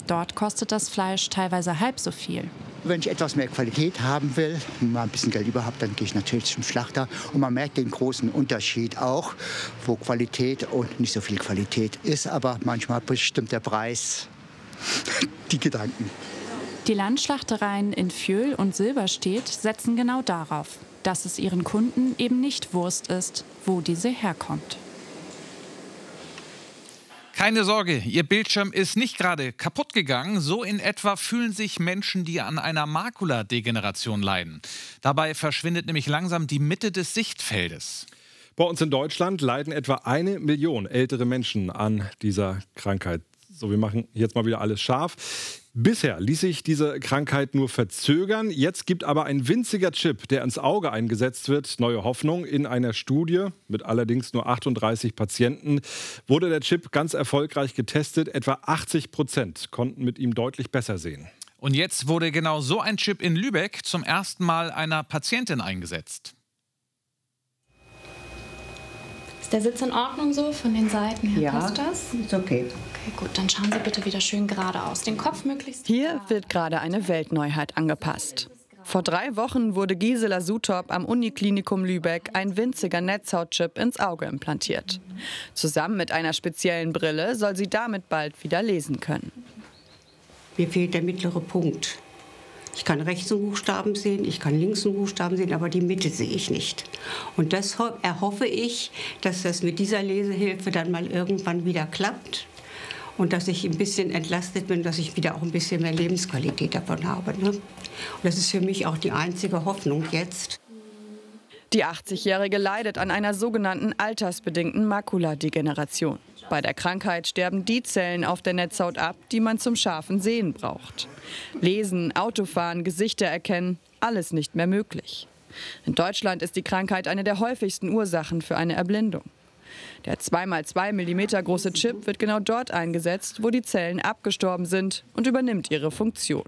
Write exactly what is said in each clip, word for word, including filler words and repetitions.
Dort kostet das Fleisch teilweise halb so viel. Wenn ich etwas mehr Qualität haben will und mal ein bisschen Geld über habe, dann gehe ich natürlich zum Schlachter. Und man merkt den großen Unterschied auch, wo Qualität und nicht so viel Qualität ist. Aber manchmal bestimmt der Preis die Gedanken. Die Landschlachtereien in Vjöl und Silberstedt setzen genau darauf, dass es ihren Kunden eben nicht Wurst ist, wo diese herkommt. Keine Sorge, Ihr Bildschirm ist nicht gerade kaputt gegangen. So in etwa fühlen sich Menschen, die an einer Makuladegeneration leiden. Dabei verschwindet nämlich langsam die Mitte des Sichtfeldes. Bei uns in Deutschland leiden etwa eine Million ältere Menschen an dieser Krankheit. So, wir machen jetzt mal wieder alles scharf. Bisher ließ sich diese Krankheit nur verzögern. Jetzt gibt aber ein winziger Chip, der ins Auge eingesetzt wird, neue Hoffnung. In einer Studie mit allerdings nur achtunddreißig Patienten wurde der Chip ganz erfolgreich getestet. Etwa achtzig Prozent konnten mit ihm deutlich besser sehen. Und jetzt wurde genau so ein Chip in Lübeck zum ersten Mal einer Patientin eingesetzt. Ist der Sitz in Ordnung so von den Seiten her? Ja, passt das? ist okay. Okay, gut, dann schauen Sie bitte wieder schön geradeaus. Den Kopf möglichst. Hier wird gerade eine Weltneuheit angepasst. Vor drei Wochen wurde Gisela Sutop am Uniklinikum Lübeck ein winziger Netzhautchip ins Auge implantiert. Zusammen mit einer speziellen Brille soll sie damit bald wieder lesen können. Mir fehlt der mittlere Punkt. Ich kann rechts einen Buchstaben sehen, ich kann links einen Buchstaben sehen, aber die Mitte sehe ich nicht. Und das erhoffe ich, dass das mit dieser Lesehilfe dann mal irgendwann wieder klappt und dass ich ein bisschen entlastet bin, dass ich wieder auch ein bisschen mehr Lebensqualität davon habe. Ne? Und das ist für mich auch die einzige Hoffnung jetzt. Die achtzigjährige leidet an einer sogenannten altersbedingten Makuladegeneration. Bei der Krankheit sterben die Zellen auf der Netzhaut ab, die man zum scharfen Sehen braucht. Lesen, Autofahren, Gesichter erkennen, alles nicht mehr möglich. In Deutschland ist die Krankheit eine der häufigsten Ursachen für eine Erblindung. Der zwei mal zwei Millimeter große Chip wird genau dort eingesetzt, wo die Zellen abgestorben sind, und übernimmt ihre Funktion.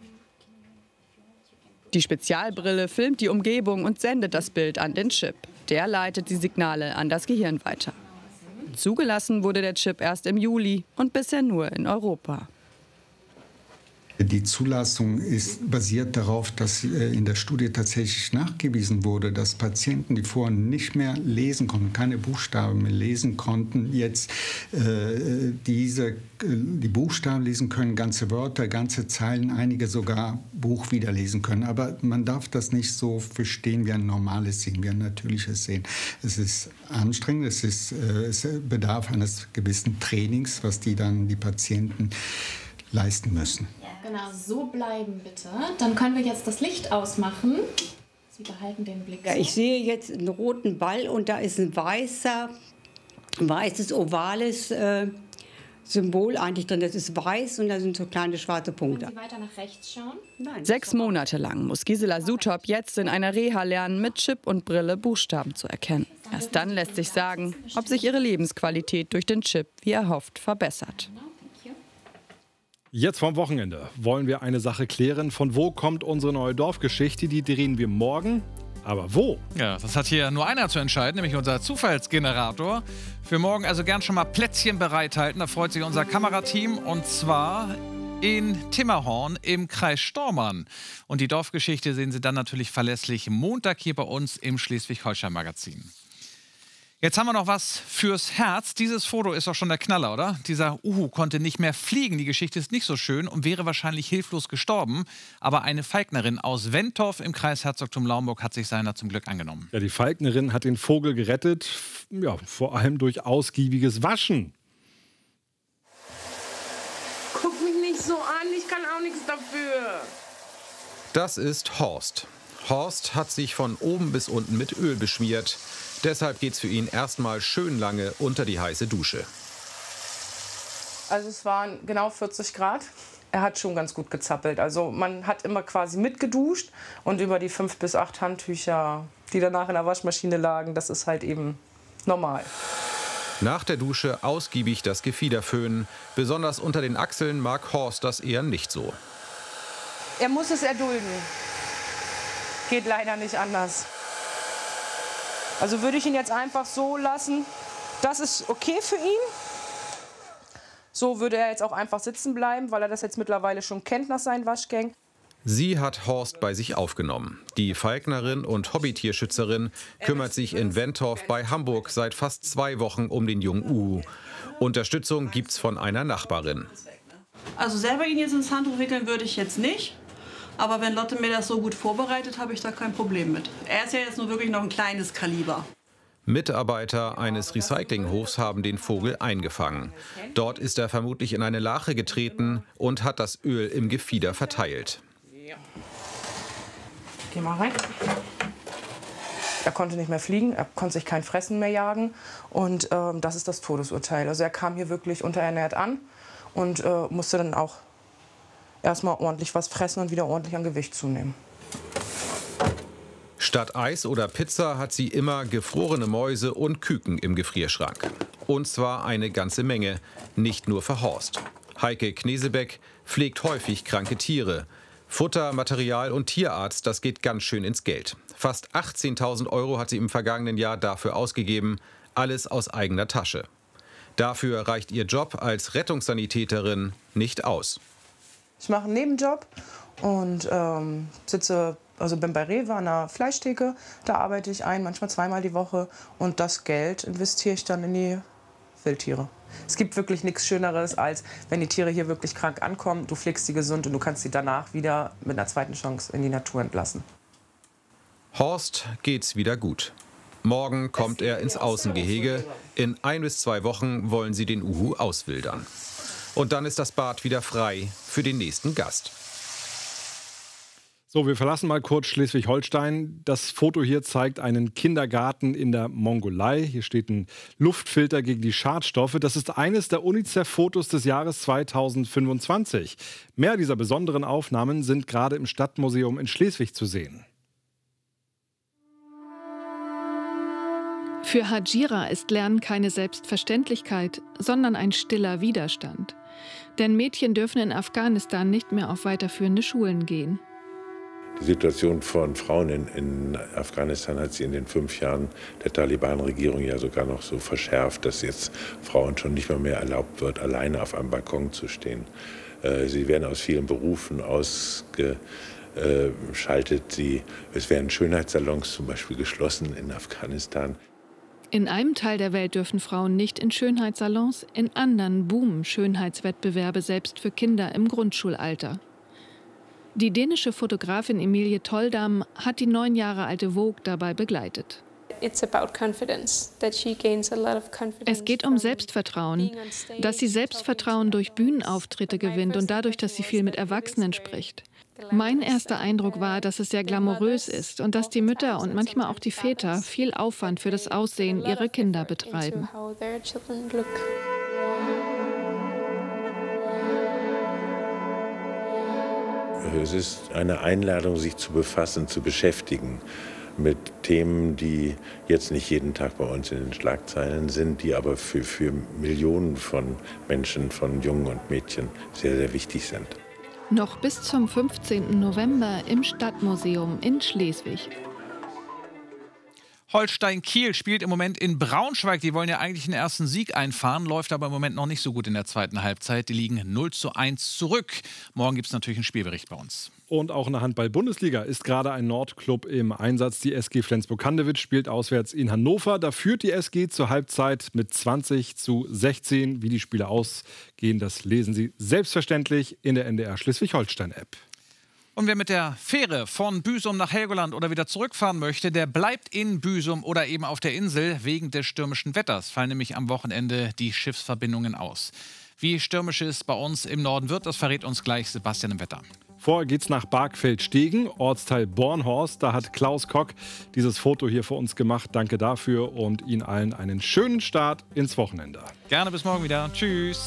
Die Spezialbrille filmt die Umgebung und sendet das Bild an den Chip. Der leitet die Signale an das Gehirn weiter. Zugelassen wurde der Chip erst im Juli und bisher nur in Europa. Die Zulassung ist basiert darauf, dass in der Studie tatsächlich nachgewiesen wurde, dass Patienten, die vorher nicht mehr lesen konnten, keine Buchstaben mehr lesen konnten, jetzt äh, diese, die Buchstaben lesen können, ganze Wörter, ganze Zeilen, einige sogar Buch wieder lesen können. Aber man darf das nicht so verstehen wie ein normales Sehen, wie ein natürliches Sehen. Es ist anstrengend, es, ist, äh, es bedarf eines gewissen Trainings, was die dann die Patienten leisten müssen. Genau, so bleiben bitte. Dann können wir jetzt das Licht ausmachen. Sie behalten den Blick. Ja, so. ich sehe jetzt einen roten Ball und da ist ein weißer, weißes, ovales äh, Symbol eigentlich drin. Das ist weiß und da sind so kleine schwarze Punkte. Können Sie weiter nach rechts schauen? Nein, Sechs Monate lang muss Gisela Sutop jetzt in einer Reha lernen, mit Chip und Brille Buchstaben zu erkennen. Erst dann lässt sich sagen, ob sich ihre Lebensqualität durch den Chip wie erhofft verbessert. Jetzt vom Wochenende wollen wir eine Sache klären. Von wo kommt unsere neue Dorfgeschichte? Die drehen wir morgen. Aber wo? Ja, das hat hier nur einer zu entscheiden, nämlich unser Zufallsgenerator. Für morgen also gern schon mal Plätzchen bereithalten. Da freut sich unser Kamerateam. Und zwar in Timmerhorn im Kreis Stormarn. Und die Dorfgeschichte sehen Sie dann natürlich verlässlich Montag hier bei uns im Schleswig-Holstein-Magazin. Jetzt haben wir noch was fürs Herz. Dieses Foto ist doch schon der Knaller, oder? Dieser Uhu konnte nicht mehr fliegen. Die Geschichte ist nicht so schön und wäre wahrscheinlich hilflos gestorben. Aber eine Falknerin aus Wentorf im Kreis Herzogtum Lauenburg hat sich seiner zum Glück angenommen. Ja, die Falknerin hat den Vogel gerettet, ja, vor allem durch ausgiebiges Waschen. Guck mich nicht so an, ich kann auch nichts dafür. Das ist Horst. Horst hat sich von oben bis unten mit Öl beschmiert. Deshalb geht's für ihn erstmal schön lange unter die heiße Dusche. Also es waren genau vierzig Grad. Er hat schon ganz gut gezappelt. Also man hat immer quasi mitgeduscht und über die fünf bis acht Handtücher, die danach in der Waschmaschine lagen, das ist halt eben normal. Nach der Dusche ausgiebig das Gefieder föhnen. Besonders unter den Achseln mag Horst das eher nicht so. Er muss es erdulden. Geht leider nicht anders. Also würde ich ihn jetzt einfach so lassen. Das ist okay für ihn. So würde er jetzt auch einfach sitzen bleiben, weil er das jetzt mittlerweile schon kennt nach seinen Waschgängen. Sie hat Horst bei sich aufgenommen. Die Falknerin und Hobbytierschützerin kümmert sich in Wentorf bei Hamburg seit fast zwei Wochen um den jungen Uhu. Unterstützung gibt's von einer Nachbarin. Also selber ihn jetzt ins Handtuch wickeln würde ich jetzt nicht. Aber wenn Lotte mir das so gut vorbereitet, habe ich da kein Problem mit. Er ist ja jetzt nur wirklich noch ein kleines Kaliber. Mitarbeiter eines Recyclinghofs haben den Vogel eingefangen. Dort ist er vermutlich in eine Lache getreten und hat das Öl im Gefieder verteilt. Geh mal rein. Er konnte nicht mehr fliegen, er konnte sich kein Fressen mehr jagen. Und ähm, das ist das Todesurteil. Also er kam hier wirklich unterernährt an und äh, musste dann auch erstmal ordentlich was fressen und wieder ordentlich an Gewicht zunehmen. Statt Eis oder Pizza hat sie immer gefrorene Mäuse und Küken im Gefrierschrank. Und zwar eine ganze Menge, nicht nur für Horst. Heike Knesebeck pflegt häufig kranke Tiere. Futter, Material und Tierarzt, das geht ganz schön ins Geld. Fast achtzehntausend Euro hat sie im vergangenen Jahr dafür ausgegeben, alles aus eigener Tasche. Dafür reicht ihr Job als Rettungssanitäterin nicht aus. Ich mache einen Nebenjob und ähm, sitze, also bin bei Rewe an der Fleischtheke. Da arbeite ich ein, manchmal zweimal die Woche. Und das Geld investiere ich dann in die Wildtiere. Es gibt wirklich nichts Schöneres, als wenn die Tiere hier wirklich krank ankommen. Du pflegst sie gesund und du kannst sie danach wieder mit einer zweiten Chance in die Natur entlassen. Horst geht's wieder gut. Morgen kommt er ins Außengehege. In ein bis zwei Wochen wollen sie den Uhu auswildern. Und dann ist das Bad wieder frei für den nächsten Gast. So, wir verlassen mal kurz Schleswig-Holstein. Das Foto hier zeigt einen Kindergarten in der Mongolei. Hier steht ein Luftfilter gegen die Schadstoffe. Das ist eines der UNICEF-Fotos des Jahres zweitausendfünfundzwanzig. Mehr dieser besonderen Aufnahmen sind gerade im Stadtmuseum in Schleswig zu sehen. Für Hajira ist Lernen keine Selbstverständlichkeit, sondern ein stiller Widerstand. Denn Mädchen dürfen in Afghanistan nicht mehr auf weiterführende Schulen gehen. Die Situation von Frauen in, in Afghanistan hat sich in den fünf Jahren der Taliban-Regierung ja sogar noch so verschärft, dass jetzt Frauen schon nicht mehr, mehr erlaubt wird, alleine auf einem Balkon zu stehen. Äh, sie werden aus vielen Berufen ausgeschaltet. Sie, es werden Schönheitssalons zum Beispiel geschlossen in Afghanistan. In einem Teil der Welt dürfen Frauen nicht in Schönheitssalons, in anderen boomen Schönheitswettbewerbe selbst für Kinder im Grundschulalter. Die dänische Fotografin Emilie Toldam hat die neun Jahre alte Vogue dabei begleitet. Es geht um Selbstvertrauen, dass sie Selbstvertrauen durch Bühnenauftritte gewinnt und dadurch, dass sie viel mit Erwachsenen spricht. Mein erster Eindruck war, dass es sehr glamourös ist und dass die Mütter und manchmal auch die Väter viel Aufwand für das Aussehen ihrer Kinder betreiben. Es ist eine Einladung, sich zu befassen, zu beschäftigen mit Themen, die jetzt nicht jeden Tag bei uns in den Schlagzeilen sind, die aber für, für Millionen von Menschen, von Jungen und Mädchen sehr, sehr wichtig sind. Noch bis zum fünfzehnten November im Stadtmuseum in Schleswig. Holstein Kiel spielt im Moment in Braunschweig. Die wollen ja eigentlich einen ersten Sieg einfahren, läuft aber im Moment noch nicht so gut in der zweiten Halbzeit. Die liegen null zu eins zurück. Morgen gibt es natürlich einen Spielbericht bei uns. Und auch in der Handball-Bundesliga ist gerade ein Nordclub im Einsatz. Die S G Flensburg-Handewitt spielt auswärts in Hannover. Da führt die S G zur Halbzeit mit zwanzig zu sechzehn. Wie die Spiele ausgehen, das lesen Sie selbstverständlich in der N D R Schleswig-Holstein-App. Und wer mit der Fähre von Büsum nach Helgoland oder wieder zurückfahren möchte, der bleibt in Büsum oder eben auf der Insel. Wegen des stürmischen Wetters fallen nämlich am Wochenende die Schiffsverbindungen aus. Wie stürmisch es bei uns im Norden wird, das verrät uns gleich Sebastian im Wetter. Vorher geht's nach Bargfeld-Stegen, Ortsteil Bornhorst. Da hat Klaus Kock dieses Foto hier für uns gemacht. Danke dafür und Ihnen allen einen schönen Start ins Wochenende. Gerne, bis morgen wieder. Tschüss.